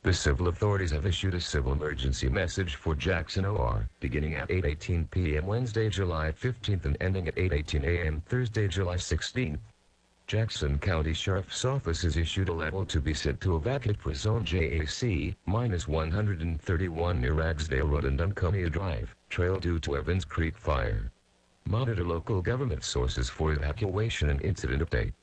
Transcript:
The civil authorities have issued a civil emergency message for Jackson OR, beginning at 8:18 p.m. Wednesday, July 15th and ending at 8:18 a.m. Thursday, July 16th. Jackson County Sheriff's Office has issued a level to be sent to evacuate for Zone JAC-131 near Ragsdale Road and Dunconia Drive, trail due to Evans Creek fire. Monitor local government sources for evacuation and incident update.